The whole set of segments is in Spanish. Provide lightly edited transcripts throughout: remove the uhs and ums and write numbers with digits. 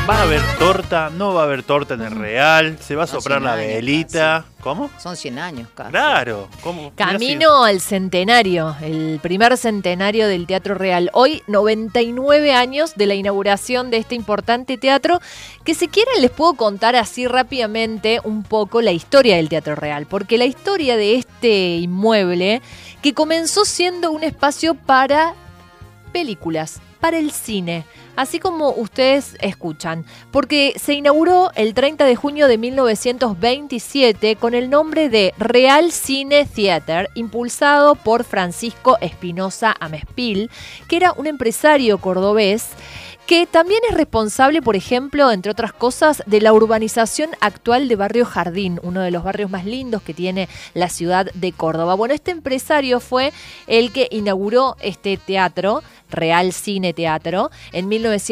¿Va a haber torta? ¿No va a haber torta en el Real? ¿Se va a soplar la velita? Casi. ¿Cómo? Son 100 años casi. Claro. ¿Cómo? Camino al centenario, el primer centenario del Teatro Real. Hoy, 99 años de la inauguración de este importante teatro, que si quieren les puedo contar así rápidamente un poco la historia del Teatro Real, porque la historia de este inmueble, que comenzó siendo un espacio para películas, para el cine, así como ustedes escuchan, porque se inauguró el 30 de junio de 1927 con el nombre de Real Cine Theater, impulsado por Francisco Espinosa Amespil, que era un empresario cordobés que también es responsable, por ejemplo, entre otras cosas, de la urbanización actual de Barrio Jardín, uno de los barrios más lindos que tiene la ciudad de Córdoba. Bueno, este empresario fue el que inauguró este teatro, Real Cine Teatro, en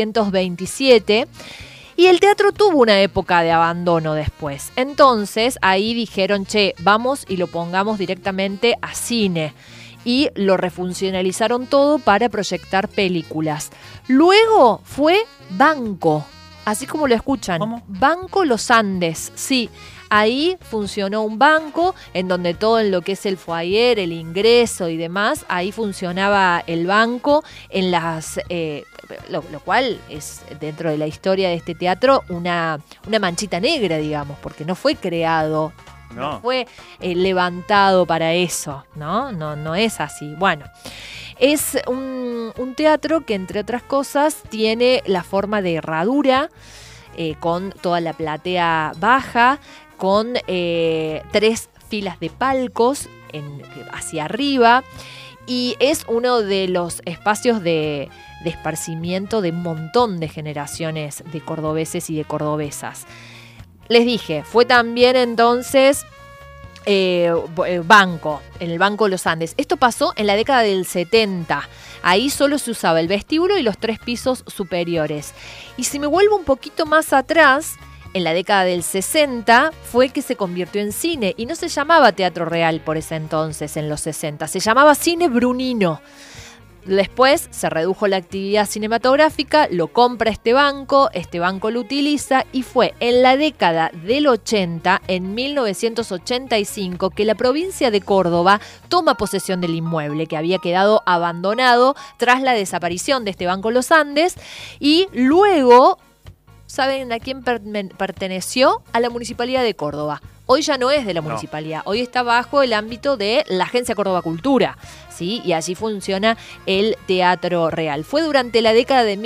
1927. Y el teatro tuvo una época de abandono después. Entonces, ahí dijeron, vamos y lo pongamos directamente a cine. Y lo refuncionalizaron todo para proyectar películas. Luego fue Banco, así como lo escuchan. ¿Cómo? Banco Los Andes, sí. Ahí funcionó un banco en donde todo en lo que es el foyer, el ingreso y demás, ahí funcionaba el banco en las... lo cual es dentro de la historia de este teatro una manchita negra, digamos, porque no fue creado. No fue levantado para eso, ¿no? No es así. Bueno, es un teatro que, entre otras cosas, tiene la forma de herradura, con toda la platea baja, con 3 filas de palcos hacia arriba, y es uno de los espacios de esparcimiento de un montón de generaciones de cordobeses y de cordobesas. Les dije, fue también entonces banco, en el Banco Los Andes. Esto pasó en la década del 70. Ahí solo se usaba el vestíbulo y los 3 pisos superiores. Y si me vuelvo un poquito más atrás, en la década del 60 fue que se convirtió en cine. Y no se llamaba Teatro Real por ese entonces, en los 60. Se llamaba Cine Brunino. Después se redujo la actividad cinematográfica, lo compra este banco lo utiliza, y fue en la década del 80, en 1985, que la provincia de Córdoba toma posesión del inmueble que había quedado abandonado tras la desaparición de este Banco Los Andes, y luego, ¿saben a quién perteneció? A la Municipalidad de Córdoba. Hoy ya no es de la municipalidad, hoy está bajo el ámbito de la Agencia Córdoba Cultura, ¿sí? Y allí funciona el Teatro Real. Fue durante la década de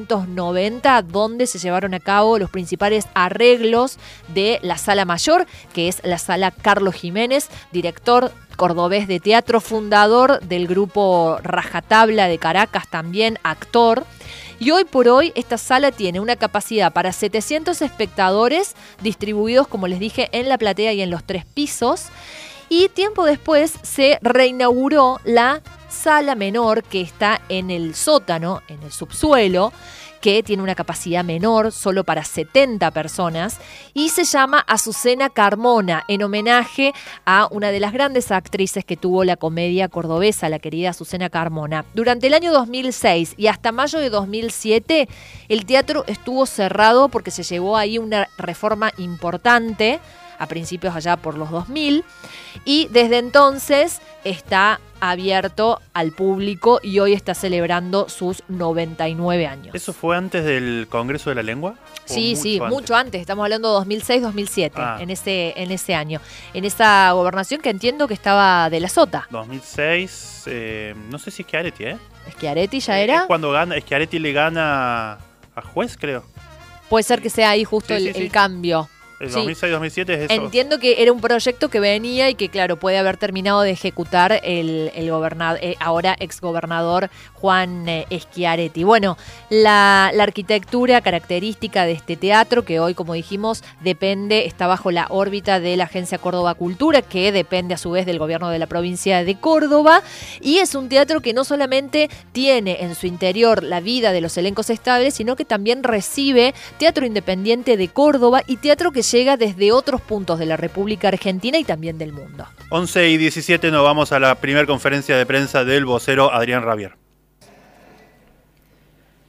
1990 donde se llevaron a cabo los principales arreglos de la Sala Mayor, que es la Sala Carlos Jiménez, director cordobés de teatro, fundador del grupo Rajatabla de Caracas, también actor. Y hoy por hoy esta sala tiene una capacidad para 700 espectadores distribuidos, como les dije, en la platea y en los 3 pisos. Y tiempo después se reinauguró la sala menor, que está en el sótano, en el subsuelo, que tiene una capacidad menor, solo para 70 personas, y se llama Azucena Carmona, en homenaje a una de las grandes actrices que tuvo la comedia cordobesa, la querida Azucena Carmona. Durante el año 2006 y hasta mayo de 2007, el teatro estuvo cerrado porque se llevó ahí una reforma importante, a principios allá por los 2000, y desde entonces está abierto al público y hoy está celebrando sus 99 años. ¿Eso fue antes del Congreso de la Lengua? Sí, mucho antes. Estamos hablando de 2006-2007, en ese año. En esa gobernación que entiendo que estaba de la Sota. 2006, no sé si Schiaretti, ¿eh? ¿Schiaretti ya era? Es cuando Schiaretti le gana a Juez, creo. Puede ser que sea ahí justo el cambio. El 2006-2007 es eso. Entiendo que era un proyecto que venía y que, claro, puede haber terminado de ejecutar el gobernador, ahora exgobernador Juan Schiaretti. Bueno, la arquitectura característica de este teatro, que hoy, como dijimos, está bajo la órbita de la Agencia Córdoba Cultura, que depende a su vez del gobierno de la provincia de Córdoba, y es un teatro que no solamente tiene en su interior la vida de los elencos estables, sino que también recibe teatro independiente de Córdoba y teatro que llega desde otros puntos de la República Argentina y también del mundo. 11:17 nos vamos a la primera conferencia de prensa del vocero Adrián Rabier.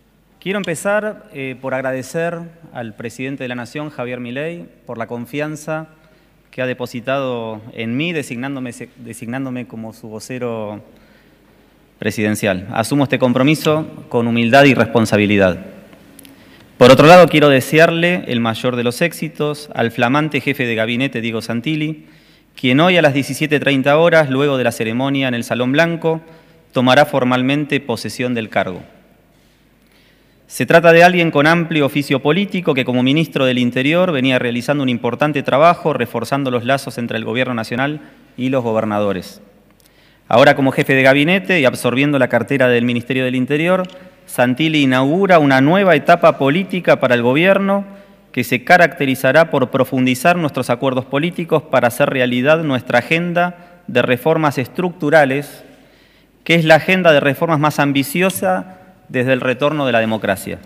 Quiero empezar por agradecer al presidente de la Nación, Javier Milei, por la confianza que ha depositado en mí, designándome como su vocero presidencial. Asumo este compromiso con humildad y responsabilidad. Por otro lado, quiero desearle el mayor de los éxitos al flamante jefe de gabinete, Diego Santilli, quien hoy a las 17:30 horas, luego de la ceremonia en el Salón Blanco, tomará formalmente posesión del cargo. Se trata de alguien con amplio oficio político que como ministro del Interior venía realizando un importante trabajo reforzando los lazos entre el Gobierno Nacional y los gobernadores. Ahora como jefe de gabinete y absorbiendo la cartera del Ministerio del Interior, Santilli inaugura una nueva etapa política para el Gobierno que se caracterizará por profundizar nuestros acuerdos políticos para hacer realidad nuestra agenda de reformas estructurales, que es la agenda de reformas más ambiciosa desde el retorno de la democracia.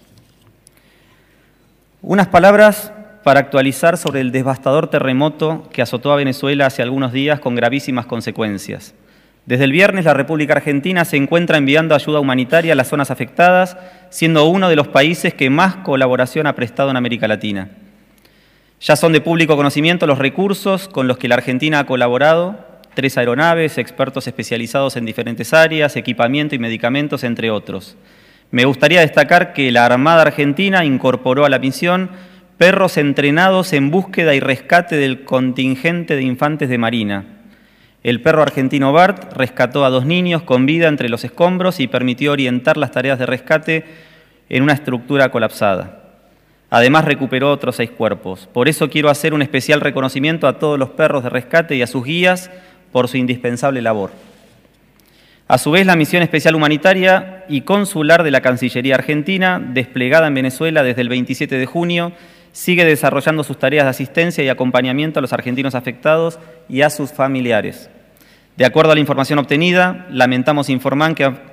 Unas palabras para actualizar sobre el devastador terremoto que azotó a Venezuela hace algunos días con gravísimas consecuencias. Desde el viernes, la República Argentina se encuentra enviando ayuda humanitaria a las zonas afectadas, siendo uno de los países que más colaboración ha prestado en América Latina. Ya son de público conocimiento los recursos con los que la Argentina ha colaborado: 3 aeronaves, expertos especializados en diferentes áreas, equipamiento y medicamentos, entre otros. Me gustaría destacar que la Armada Argentina incorporó a la misión perros entrenados en búsqueda y rescate del contingente de infantes de Marina. El perro argentino Bart rescató a 2 niños con vida entre los escombros y permitió orientar las tareas de rescate en una estructura colapsada. Además, recuperó otros 6 cuerpos. Por eso quiero hacer un especial reconocimiento a todos los perros de rescate y a sus guías por su indispensable labor. A su vez, la misión especial humanitaria y consular de la Cancillería Argentina, desplegada en Venezuela desde el 27 de junio, sigue desarrollando sus tareas de asistencia y acompañamiento a los argentinos afectados y a sus familiares. De acuerdo a la información obtenida, lamentamos informar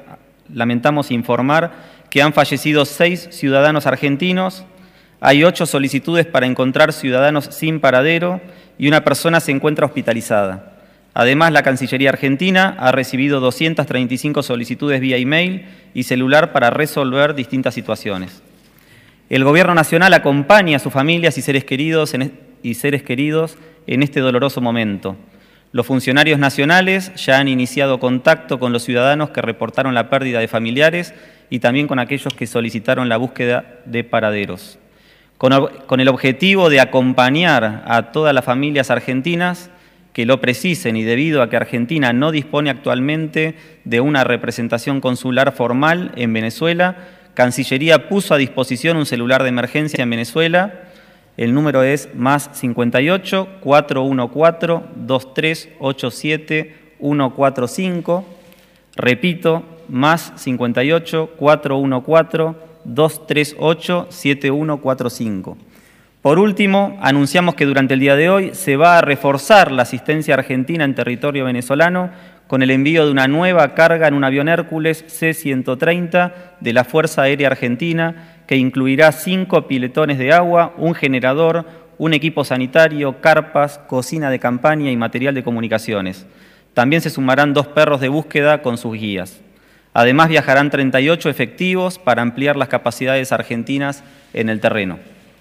que han fallecido 6 ciudadanos argentinos, hay 8 solicitudes para encontrar ciudadanos sin paradero y una persona se encuentra hospitalizada. Además, la Cancillería Argentina ha recibido 235 solicitudes vía email y celular para resolver distintas situaciones. El Gobierno Nacional acompaña a sus familias y seres queridos en este doloroso momento. Los funcionarios nacionales ya han iniciado contacto con los ciudadanos que reportaron la pérdida de familiares y también con aquellos que solicitaron la búsqueda de paraderos. Con el objetivo de acompañar a todas las familias argentinas que lo precisen y debido a que Argentina no dispone actualmente de una representación consular formal en Venezuela, Cancillería puso a disposición un celular de emergencia en Venezuela. El número es +58 414 2387 145. Repito, +58 414 238 7145. Por último, anunciamos que durante el día de hoy se va a reforzar la asistencia argentina en territorio venezolano con el envío de una nueva carga en un avión Hércules C-130 de la Fuerza Aérea Argentina, que incluirá 5 piletones de agua, un generador, un equipo sanitario, carpas, cocina de campaña y material de comunicaciones. También se sumarán 2 perros de búsqueda con sus guías. Además, viajarán 38 efectivos para ampliar las capacidades argentinas en el terreno.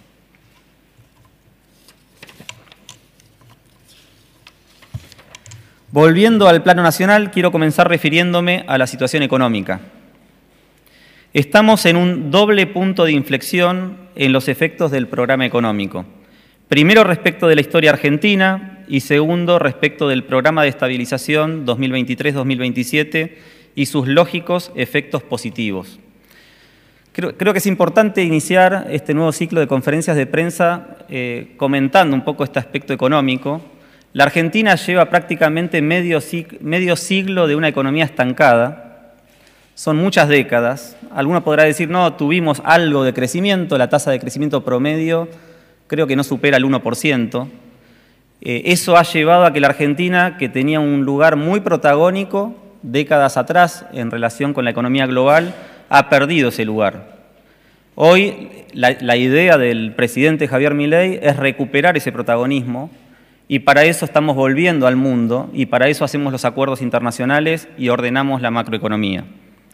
Volviendo al plano nacional, quiero comenzar refiriéndome a la situación económica. Estamos en un doble punto de inflexión en los efectos del programa económico. Primero, respecto de la historia argentina y segundo, respecto del programa de estabilización 2023-2027 y sus lógicos efectos positivos. Creo que es importante iniciar este nuevo ciclo de conferencias de prensa comentando un poco este aspecto económico. La Argentina lleva prácticamente medio siglo de una economía estancada. Son muchas décadas. Alguno podrá decir, no, tuvimos algo de crecimiento, la tasa de crecimiento promedio creo que no supera el 1%. Eso ha llevado a que la Argentina, que tenía un lugar muy protagónico décadas atrás en relación con la economía global, ha perdido ese lugar. Hoy la idea del presidente Javier Milei es recuperar ese protagonismo. Y para eso estamos volviendo al mundo y para eso hacemos los acuerdos internacionales y ordenamos la macroeconomía.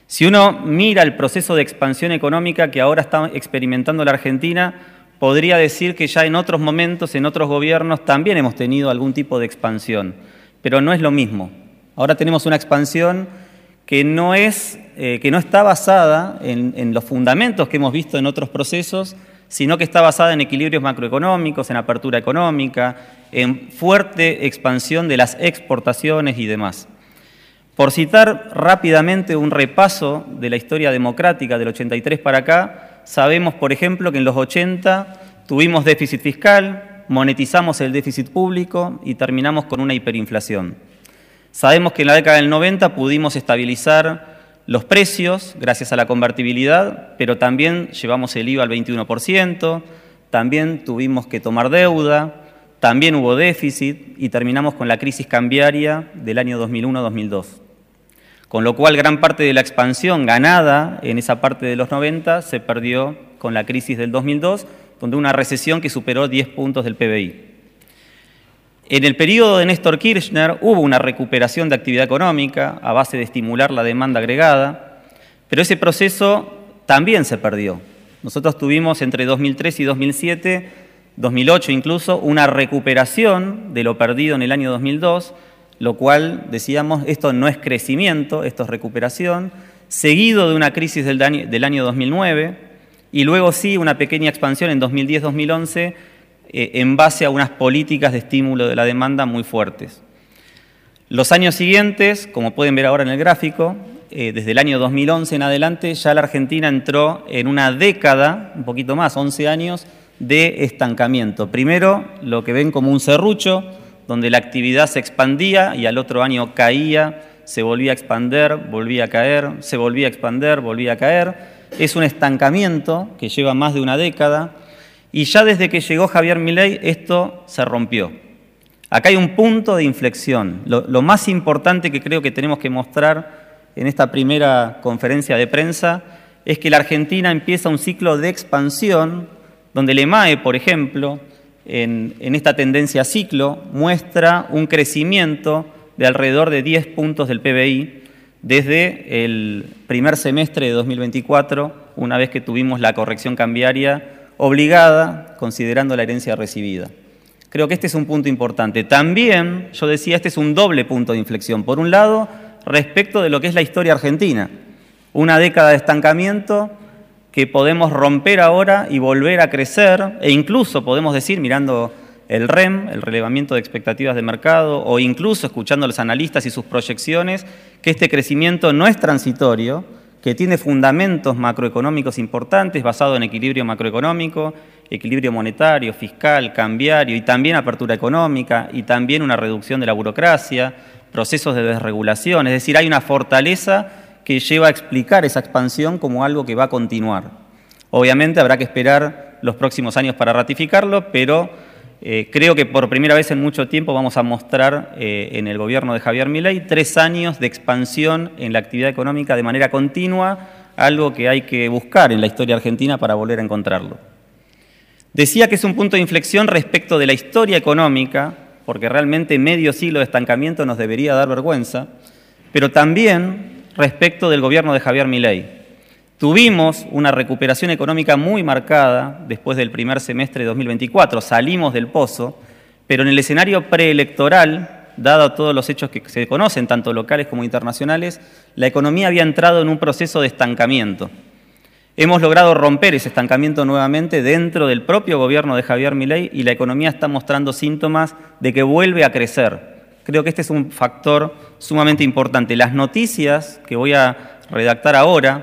Si uno mira el proceso de expansión económica que ahora está experimentando la Argentina, podría decir que ya en otros momentos, en otros gobiernos, también hemos tenido algún tipo de expansión, pero no es lo mismo. Ahora tenemos una expansión que no está basada en los fundamentos que hemos visto en otros procesos, sino que está basada en equilibrios macroeconómicos, en apertura económica, en fuerte expansión de las exportaciones y demás. Por citar rápidamente un repaso de la historia democrática del 83 para acá, sabemos, por ejemplo, que en los 80 tuvimos déficit fiscal, monetizamos el déficit público y terminamos con una hiperinflación. Sabemos que en la década del 90 pudimos estabilizar los precios gracias a la convertibilidad, pero también llevamos el IVA al 21%, también tuvimos que tomar deuda, también hubo déficit y terminamos con la crisis cambiaria del año 2001-2002. Con lo cual, gran parte de la expansión ganada en esa parte de los 90 se perdió con la crisis del 2002, donde una recesión que superó 10 puntos del PBI. En el periodo de Néstor Kirchner hubo una recuperación de actividad económica a base de estimular la demanda agregada, pero ese proceso también se perdió. Nosotros tuvimos entre 2003 y 2007, 2008 incluso, una recuperación de lo perdido en el año 2002, lo cual, decíamos, esto no es crecimiento, esto es recuperación, seguido de una crisis del año 2009, y luego sí una pequeña expansión en 2010-2011 en base a unas políticas de estímulo de la demanda muy fuertes. Los años siguientes, como pueden ver ahora en el gráfico, desde el año 2011 en adelante, ya la Argentina entró en una década, un poquito más, 11 años, de estancamiento. Primero, lo que ven como un serrucho, donde la actividad se expandía y al otro año caía, se volvía a expander, volvía a caer, se volvía a expander, volvía a caer. Es un estancamiento que lleva más de una década y ya desde que llegó Javier Milei esto se rompió. Acá hay un punto de inflexión. Lo más importante que creo que tenemos que mostrar en esta primera conferencia de prensa es que la Argentina empieza un ciclo de expansión donde el EMAE, por ejemplo, en esta tendencia ciclo, muestra un crecimiento de alrededor de 10 puntos del PBI desde el primer semestre de 2024, una vez que tuvimos la corrección cambiaria obligada, considerando la herencia recibida. Creo que este es un punto importante. También, yo decía, este es un doble punto de inflexión. Por un lado, respecto de lo que es la historia argentina, una década de estancamiento que podemos romper ahora y volver a crecer, e incluso podemos decir, mirando el REM, el relevamiento de expectativas de mercado, o incluso escuchando a los analistas y sus proyecciones, que este crecimiento no es transitorio, que tiene fundamentos macroeconómicos importantes basados en equilibrio macroeconómico, equilibrio monetario, fiscal, cambiario y también apertura económica y también una reducción de la burocracia, procesos de desregulación, es decir, hay una fortaleza que lleva a explicar esa expansión como algo que va a continuar. Obviamente habrá que esperar los próximos años para ratificarlo, pero creo que por primera vez en mucho tiempo vamos a mostrar en el gobierno de Javier Milei 3 años de expansión en la actividad económica de manera continua, algo que hay que buscar en la historia argentina para volver a encontrarlo. Decía que es un punto de inflexión respecto de la historia económica, porque realmente medio siglo de estancamiento nos debería dar vergüenza, pero también respecto del gobierno de Javier Milei. Tuvimos una recuperación económica muy marcada después del primer semestre de 2024, salimos del pozo, pero en el escenario preelectoral, dado todos los hechos que se conocen, tanto locales como internacionales, la economía había entrado en un proceso de estancamiento. Hemos logrado romper ese estancamiento nuevamente dentro del propio gobierno de Javier Milei y la economía está mostrando síntomas de que vuelve a crecer. Creo que este es un factor sumamente importante. Las noticias que voy a redactar ahora,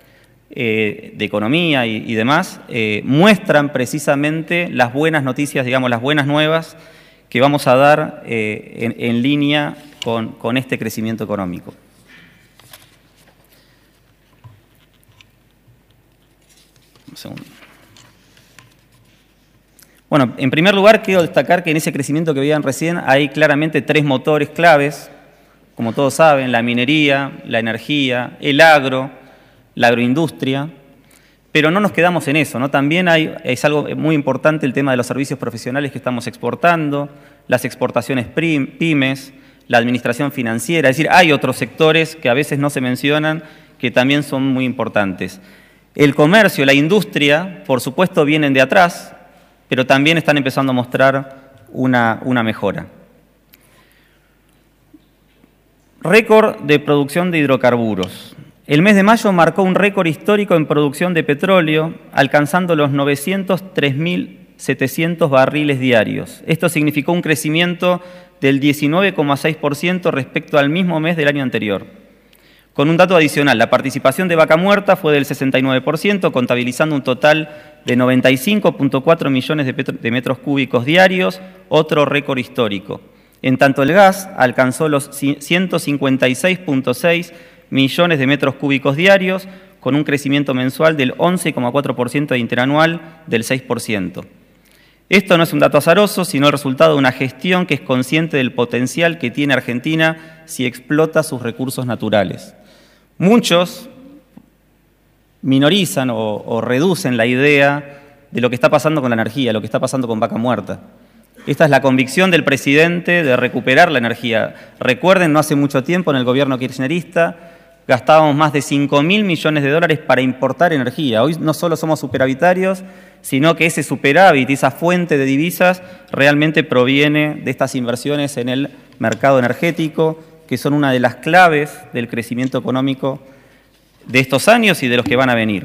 de economía y demás, muestran precisamente las buenas noticias, digamos, las buenas nuevas que vamos a dar en línea con este crecimiento económico. Un segundo. Bueno, en primer lugar quiero destacar que en ese crecimiento que veían recién hay claramente 3 motores claves, como todos saben, la minería, la energía, el agro, la agroindustria, pero no nos quedamos en eso, ¿no? También es algo muy importante el tema de los servicios profesionales que estamos exportando, las exportaciones pymes, la administración financiera, es decir, hay otros sectores que a veces no se mencionan que también son muy importantes. El comercio, la industria, por supuesto, vienen de atrás, pero también están empezando a mostrar una mejora. Récord de producción de hidrocarburos. El mes de mayo marcó un récord histórico en producción de petróleo, alcanzando los 903.700 barriles diarios. Esto significó un crecimiento del 19,6% respecto al mismo mes del año anterior. Con un dato adicional, la participación de Vaca Muerta fue del 69%, contabilizando un total de 95,4 millones de metros cúbicos diarios, otro récord histórico. En tanto, el gas alcanzó los 156,6 millones de metros cúbicos diarios, con un crecimiento mensual del 11,4% e interanual del 6%. Esto no es un dato azaroso, sino el resultado de una gestión que es consciente del potencial que tiene Argentina si explota sus recursos naturales. Muchos minorizan o reducen la idea de lo que está pasando con la energía, lo que está pasando con Vaca Muerta. Esta es la convicción del presidente de recuperar la energía. Recuerden, no hace mucho tiempo en el gobierno kirchnerista gastábamos más de 5.000 millones de dólares para importar energía. Hoy no solo somos superavitarios, sino que ese superávit, esa fuente de divisas, realmente proviene de estas inversiones en el mercado energético, que son una de las claves del crecimiento económico de estos años y de los que van a venir.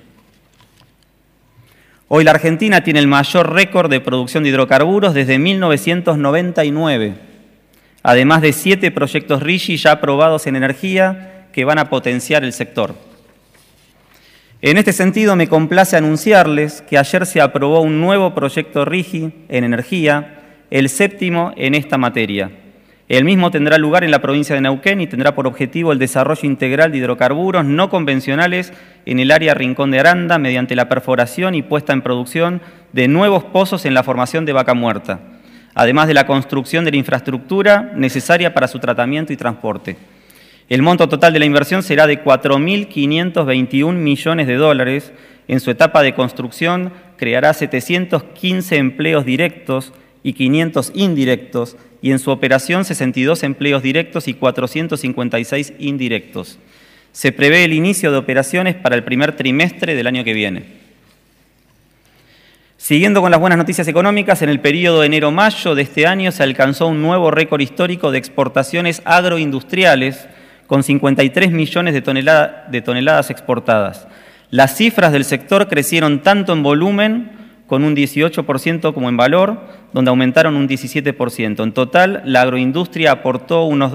Hoy la Argentina tiene el mayor récord de producción de hidrocarburos desde 1999, además de 7 proyectos RIGI ya aprobados en energía que van a potenciar el sector. En este sentido, me complace anunciarles que ayer se aprobó un nuevo proyecto RIGI en energía, el 7º en esta materia. El mismo tendrá lugar en la provincia de Neuquén y tendrá por objetivo el desarrollo integral de hidrocarburos no convencionales en el área Rincón de Aranda mediante la perforación y puesta en producción de nuevos pozos en la formación de Vaca Muerta, además de la construcción de la infraestructura necesaria para su tratamiento y transporte. El monto total de la inversión será de 4.521 millones de dólares. En su etapa de construcción creará 715 empleos directos y 500 indirectos, y en su operación 62 empleos directos y 456 indirectos. Se prevé el inicio de operaciones para el primer trimestre del año que viene. Siguiendo con las buenas noticias económicas, en el periodo de enero-mayo de este año se alcanzó un nuevo récord histórico de exportaciones agroindustriales, con 53 millones de toneladas exportadas. Las cifras del sector crecieron tanto en volumen, con un 18%, como en valor, donde aumentaron un 17%. En total, la agroindustria aportó unos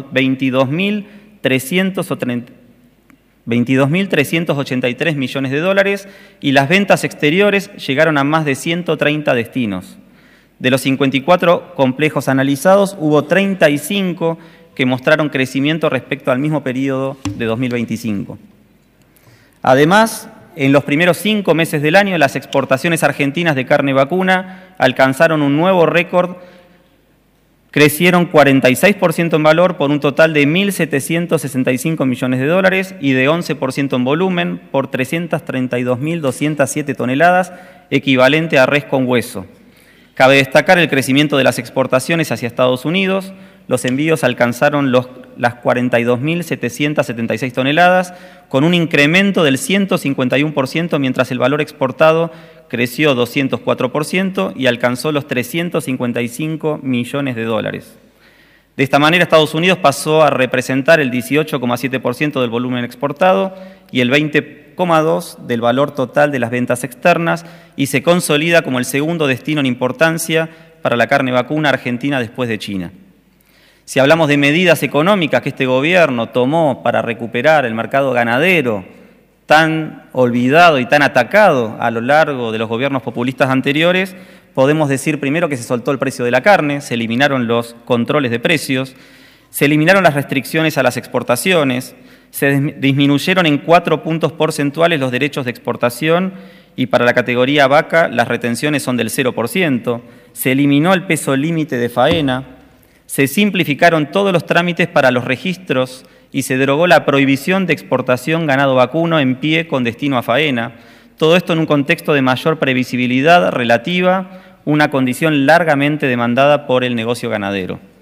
22.383 millones de dólares y las ventas exteriores llegaron a más de 130 destinos. De los 54 complejos analizados, hubo 35 que mostraron crecimiento respecto al mismo periodo de 2025. Además, en los primeros 5 meses del año, las exportaciones argentinas de carne vacuna alcanzaron un nuevo récord, crecieron 46% en valor por un total de 1.765 millones de dólares y de 11% en volumen por 332.207 toneladas, equivalente a res con hueso. Cabe destacar el crecimiento de las exportaciones hacia Estados Unidos. Los envíos alcanzaron las 42.776 toneladas, con un incremento del 151%, mientras el valor exportado creció 204% y alcanzó los 355 millones de dólares. De esta manera, Estados Unidos pasó a representar el 18,7% del volumen exportado y el 20,2% del valor total de las ventas externas, y se consolida como el segundo destino en importancia para la carne vacuna argentina después de China. Si hablamos de medidas económicas que este gobierno tomó para recuperar el mercado ganadero, tan olvidado y tan atacado a lo largo de los gobiernos populistas anteriores, podemos decir primero que se soltó el precio de la carne, se eliminaron los controles de precios, se eliminaron las restricciones a las exportaciones, se disminuyeron en 4 puntos porcentuales los derechos de exportación y para la categoría vaca las retenciones son del 0%, se eliminó el peso límite de faena, se simplificaron todos los trámites para los registros y se derogó la prohibición de exportación ganado vacuno en pie con destino a faena. Todo esto en un contexto de mayor previsibilidad relativa, una condición largamente demandada por el negocio ganadero.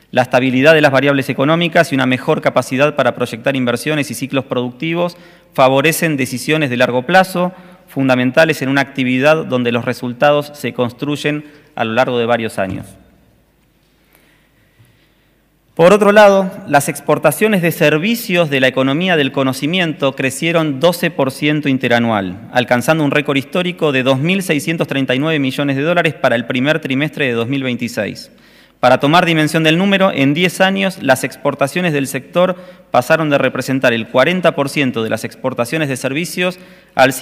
La estabilidad de las variables económicas y una mejor capacidad para proyectar inversiones y ciclos productivos favorecen decisiones de largo plazo, fundamentales en una actividad donde los resultados se construyen a lo largo de varios años. Por otro lado, las exportaciones de servicios de la economía del conocimiento crecieron 12% interanual, alcanzando un récord histórico de 2.639 millones de dólares para el primer trimestre de 2026. Para tomar dimensión del número, en 10 años las exportaciones del sector pasaron de representar el 40% de las exportaciones de servicios al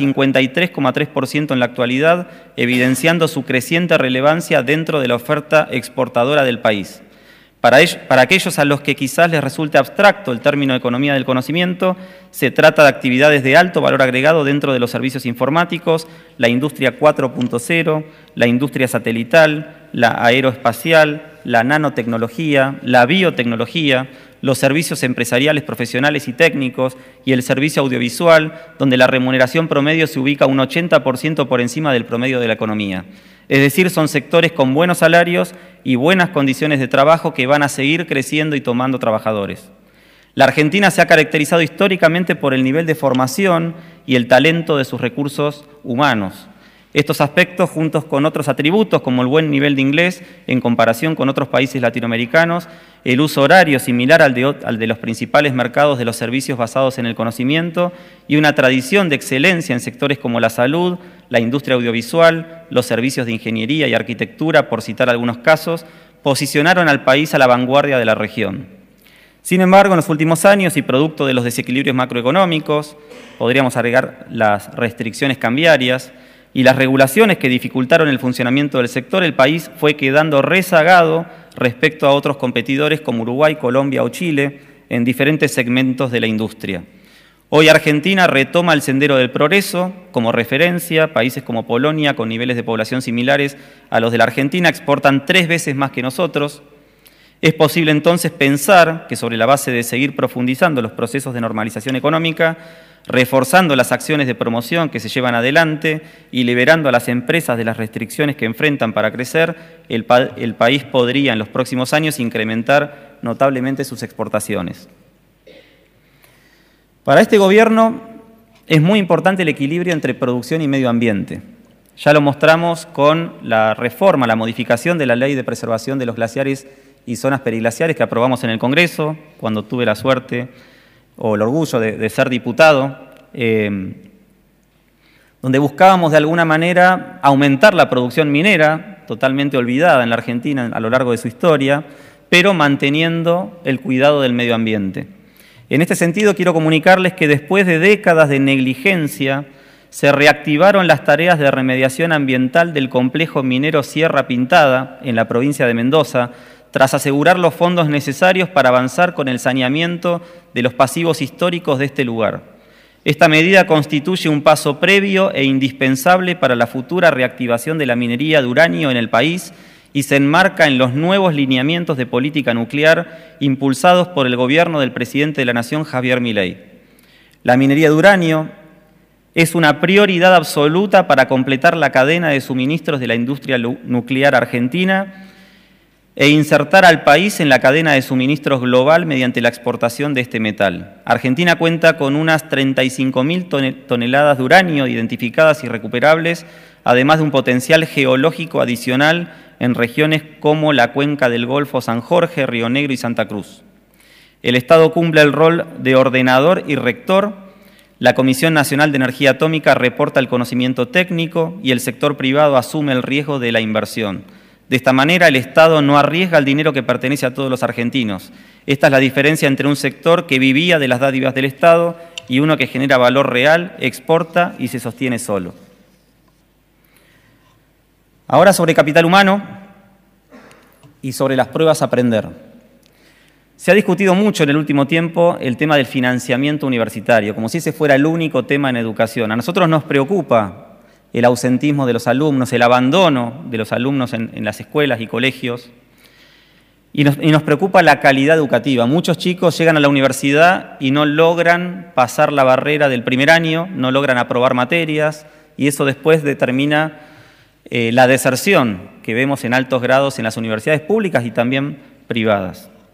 53,3% en la actualidad, evidenciando su creciente relevancia dentro de la oferta exportadora del país. Para aquellos a los que quizás les resulte abstracto el término economía del conocimiento, se trata de actividades de alto valor agregado dentro de los servicios informáticos, la industria 4.0, la industria satelital, la aeroespacial, la nanotecnología, la biotecnología, los servicios empresariales, profesionales y técnicos y el servicio audiovisual, donde la remuneración promedio se ubica un 80% por encima del promedio de la economía. Es decir, son sectores con buenos salarios y buenas condiciones de trabajo que van a seguir creciendo y tomando trabajadores. La Argentina se ha caracterizado históricamente por el nivel de formación y el talento de sus recursos humanos. Estos aspectos, juntos con otros atributos como el buen nivel de inglés en comparación con otros países latinoamericanos, el uso horario similar al de los principales mercados de los servicios basados en el conocimiento y una tradición de excelencia en sectores como la salud, la industria audiovisual, los servicios de ingeniería y arquitectura, por citar algunos casos, posicionaron al país a la vanguardia de la región. Sin embargo, en los últimos años y producto de los desequilibrios macroeconómicos, podríamos agregar las restricciones cambiarias, y las regulaciones que dificultaron el funcionamiento del sector, el país fue quedando rezagado respecto a otros competidores como Uruguay, Colombia o Chile en diferentes segmentos de la industria. Hoy Argentina retoma el sendero del progreso como referencia. Países como Polonia, con niveles de población similares a los de la Argentina, exportan 3 veces más que nosotros. Es posible entonces pensar que sobre la base de seguir profundizando los procesos de normalización económica, reforzando las acciones de promoción que se llevan adelante y liberando a las empresas de las restricciones que enfrentan para crecer, el país podría en los próximos años incrementar notablemente sus exportaciones. Para este gobierno es muy importante el equilibrio entre producción y medio ambiente. Ya lo mostramos con la reforma, la modificación de la Ley de Preservación de los Glaciares y Zonas Periglaciares que aprobamos en el Congreso, cuando tuve la suerte o el orgullo de ser diputado, donde buscábamos de alguna manera aumentar la producción minera, totalmente olvidada en la Argentina a lo largo de su historia, pero manteniendo el cuidado del medio ambiente. En este sentido, quiero comunicarles que después de décadas de negligencia, se reactivaron las tareas de remediación ambiental del complejo minero Sierra Pintada, en la provincia de Mendoza, tras asegurar los fondos necesarios para avanzar con el saneamiento de los pasivos históricos de este lugar. Esta medida constituye un paso previo e indispensable para la futura reactivación de la minería de uranio en el país y se enmarca en los nuevos lineamientos de política nuclear impulsados por el gobierno del presidente de la Nación, Javier Milei. La minería de uranio es una prioridad absoluta para completar la cadena de suministros de la industria nuclear argentina e insertar al país en la cadena de suministros global mediante la exportación de este metal. Argentina cuenta con unas 35.000 toneladas de uranio identificadas y recuperables, además de un potencial geológico adicional en regiones como la cuenca del Golfo San Jorge, Río Negro y Santa Cruz. El Estado cumple el rol de ordenador y rector. La Comisión Nacional de Energía Atómica reporta el conocimiento técnico y el sector privado asume el riesgo de la inversión. De esta manera, el Estado no arriesga el dinero que pertenece a todos los argentinos. Esta es la diferencia entre un sector que vivía de las dádivas del Estado y uno que genera valor real, exporta y se sostiene solo. Ahora sobre capital humano y sobre las pruebas a aprender. Se ha discutido mucho en el último tiempo el tema del financiamiento universitario, como si ese fuera el único tema en educación. A nosotros nos preocupa el ausentismo de los alumnos, el abandono de los alumnos en las escuelas y colegios. Y nos preocupa la calidad educativa. Muchos chicos llegan a la universidad y no logran pasar la barrera del primer año, no logran aprobar materias, y eso después determina la deserción que vemos en altos grados en las universidades públicas y también privadas.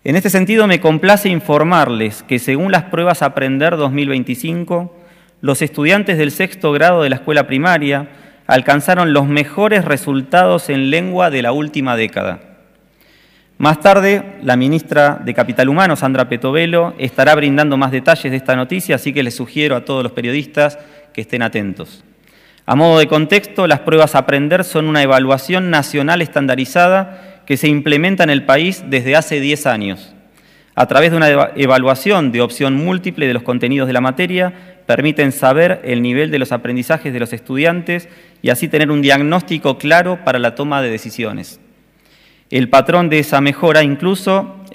En este sentido, me complace informarles que según las pruebas Aprender 2025, los estudiantes del sexto grado de la escuela primaria alcanzaron los mejores resultados en lengua de la última década. Más tarde, la ministra de Capital Humano, Sandra Petovelo, estará brindando más detalles de esta noticia, así que les sugiero a todos los periodistas que estén atentos. A modo de contexto, las pruebas Aprender son una evaluación nacional estandarizada que se implementa en el país desde hace 10 años. A través de una evaluación de opción múltiple de los contenidos de la materia, permiten saber el nivel de los aprendizajes de los estudiantes y así tener un diagnóstico claro para la toma de decisiones. El patrón de esa mejora incluso